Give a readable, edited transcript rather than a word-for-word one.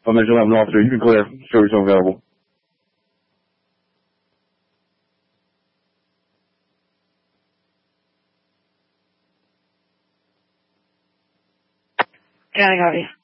Mental Health Officer. You can go there. Show yourself available. County copy.